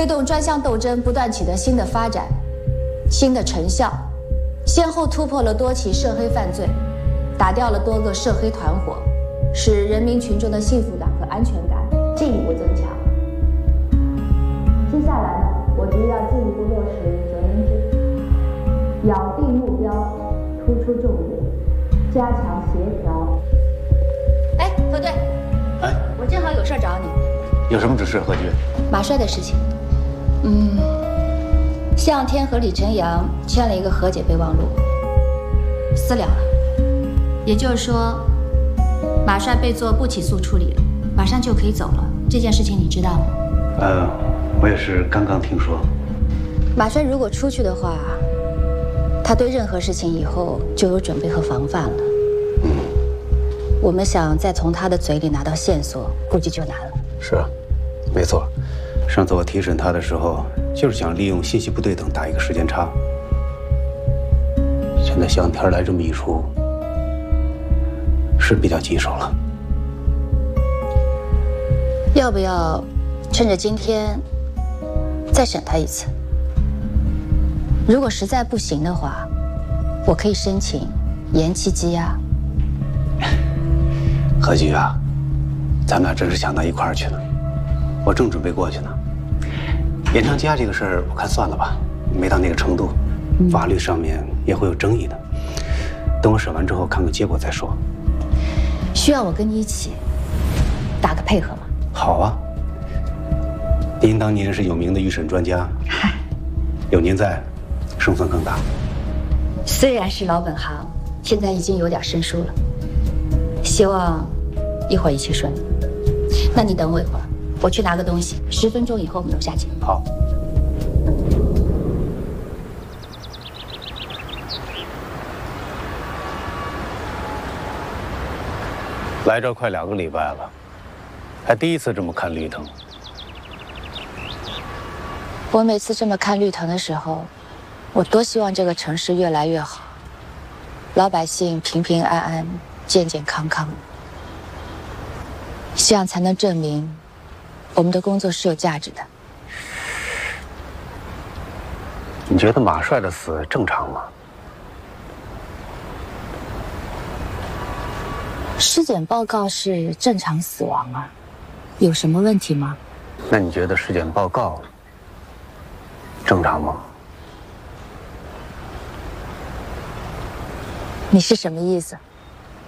推动专项斗争不断取得新的发展、新的成效，先后突破了多起涉黑犯罪，打掉了多个涉黑团伙，使人民群众的幸福感和安全感进一步增强。接下来呢，我局要进一步落实责任制，咬定目标，突出重点，加强协调。哎，何队，我正好有事找你。 有什么指示，何局？ 马帅的事情，向天和李晨阳签了一个和解备忘录，私了了。也就是说，马帅被做不起诉处理了，马上就可以走了。这件事情你知道吗？ 我也是刚刚听说。 马帅如果出去的话，他对任何事情以后就有准备和防范了。我们想再从他的嘴里拿到线索，估计就难了。 是啊，没错。上次我提审他的时候，就是想利用信息不对等打一个时间差。现在向天来这么一出，是比较棘手了。 要不要趁着今天再审他一次？如果实在不行的话，我可以申请延期羁押。 何局啊，咱们俩真是想到一块儿去了。我正准备过去呢。延长羁押这个事儿，我看算了吧，没到那个程度，法律上面也会有争议的。等我审完之后，看看结果再说。 需要我跟你一起打个配合吗？ 好啊。您当年是有名的预审专家，有您在，胜算更大。 虽然是老本行，现在已经有点生疏了。希望一会儿一切顺利。那你等我一会儿，我去拿个东西，10分钟以后我们楼下见。 好。来这儿快2个礼拜了，还第一次这么看绿藤。 我每次这么看绿藤的时候，我多希望这个城市越来越好，老百姓平平安安、健健康康，这样才能证明我们的工作是有价值的。 你觉得马帅的死正常吗？ 尸检报告是正常死亡啊，有什么问题吗？ 那你觉得尸检报告正常吗？ 你是什么意思？